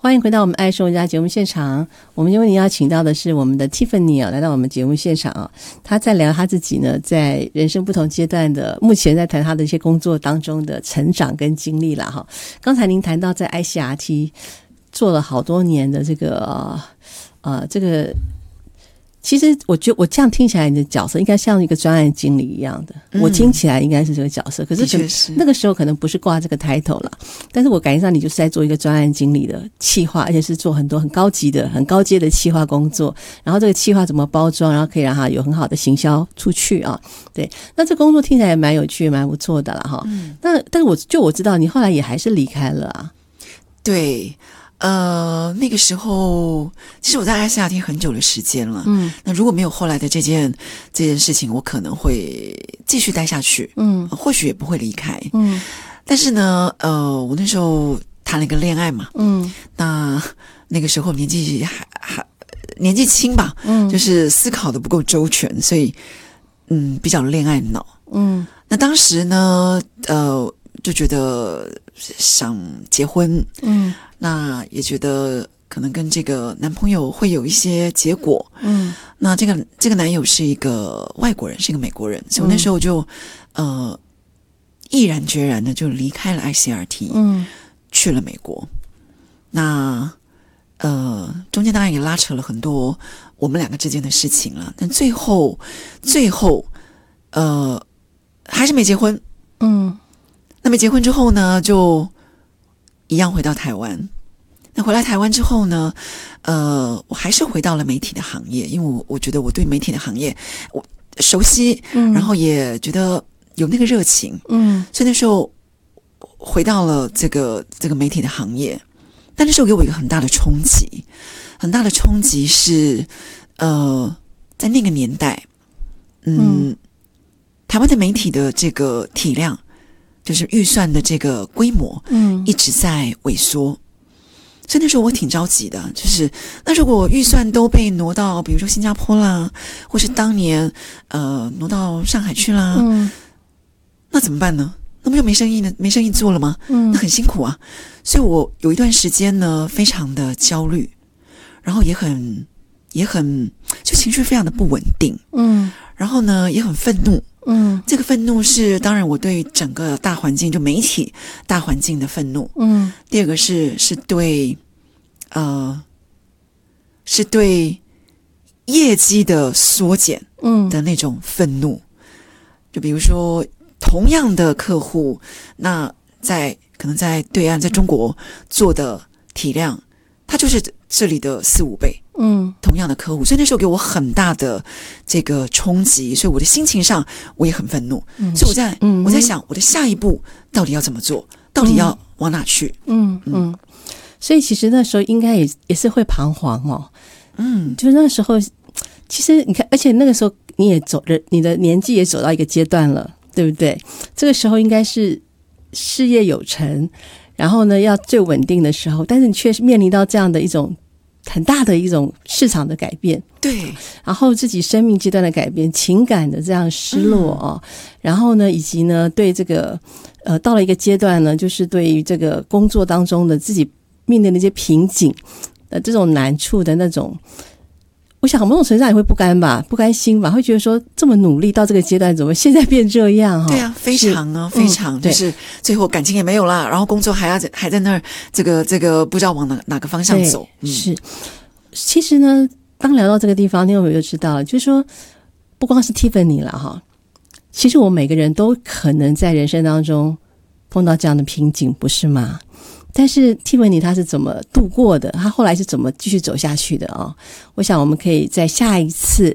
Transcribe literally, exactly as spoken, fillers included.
欢迎回到我们爱生活家节目现场。我们为您邀请到的是我们的 Tiffany 啊，来到我们节目现场啊。她在聊她自己呢，在人生不同阶段的，目前在谈她的一些工作当中的成长跟经历啦哈。刚才您谈到在 I C R T 做了好多年的这个呃呃这个。其实我觉得我这样听起来，你的角色应该像一个专案经理一样的，嗯、我听起来应该是这个角色。可是可是那个时候可能不是挂这个 title 啦，但是我感觉上你就是在做一个专案经理的企划，而且是做很多很高级的、很高阶的企划工作。然后这个企划怎么包装，然后可以让它有很好的行销出去啊。对，那这工作听起来也蛮有趣、蛮不错的啦哈。嗯、那但是我就我知道你后来也还是离开了啊。 对。呃，那个时候，其实我在 I C R T 很久的时间了。嗯，那如果没有后来的这件这件事情，我可能会继续待下去。嗯，或许也不会离开。嗯，但是呢，呃，我那时候谈了一个恋爱嘛。嗯，那那个时候年纪还还年纪轻吧。嗯，就是思考的不够周全，所以嗯，比较恋爱脑。嗯，那当时呢，呃，就觉得想结婚。嗯。那也觉得可能跟这个男朋友会有一些结果，嗯，那这个这个男友是一个外国人，是一个美国人，所以我那时候就、嗯、呃毅然决然的就离开了 I C R T， 嗯，去了美国。那呃中间当然也拉扯了很多我们两个之间的事情了，但最后最后呃还是没结婚，嗯，那没结婚之后呢，就一样回到台湾。那回来台湾之后呢，呃，我还是回到了媒体的行业，因为我我觉得我对媒体的行业我熟悉，嗯，然后也觉得有那个热情，嗯，所以那时候回到了这个这个媒体的行业。但那时候给我一个很大的冲击，很大的冲击是，呃，在那个年代，嗯，嗯台湾的媒体的这个体量。就是预算的这个规模，嗯，一直在萎缩，所以那时候我挺着急的。就是那如果预算都被挪到，比如说新加坡啦，或是当年呃挪到上海去啦，嗯，那怎么办呢？那不就没生意呢？没生意做了吗？嗯，那很辛苦啊。所以我有一段时间呢，非常的焦虑，然后也很也很就情绪非常的不稳定，嗯，然后呢也很愤怒。嗯，这个愤怒是当然我对整个大环境就媒体大环境的愤怒。嗯，第二个是是对呃是对业绩的缩减嗯的那种愤怒。嗯、就比如说同样的客户，那在可能在对岸在中国做的体量，它就是这里的四五倍。嗯，同样的客户，所以那时候给我很大的这个冲击，所以我的心情上我也很愤怒。嗯，所以我在、嗯、我在想，我的下一步到底要怎么做？到底要往哪去？嗯 嗯, 嗯， 所以其实那时候应该也也是会彷徨哦。嗯，就是那时候，其实你看，而且那个时候你也走了，你的年纪也走到一个阶段了，对不对？这个时候应该是事业有成，然后呢要最稳定的时候，但是你却面临到这样的一种。很大的一种市场的改变， 对， 然后自己生命阶段的改变，情感的这样失落哦，嗯、然后呢，以及呢，对这个呃，到了一个阶段呢，就是对于这个工作当中的自己面对的一些瓶颈的这种难处的那种，我想某种程度上也会不甘吧，不甘心吧，会觉得说这么努力到这个阶段，怎么现在变这样哈？ 对啊，非常啊，非常，嗯、就是最后感情也没有啦，然后工作还要还在那儿，这个这个不知道往哪哪个方向走。嗯、 是，其实呢，当聊到这个地方，听众朋友就知道了，就是说，不光是 Tiffany 啦哈，其实我们每个人都可能在人生当中碰到这样的瓶颈，不是吗？但是 Tiffany 她是怎么度过的？她后来是怎么继续走下去的啊、哦？我想我们可以在下一次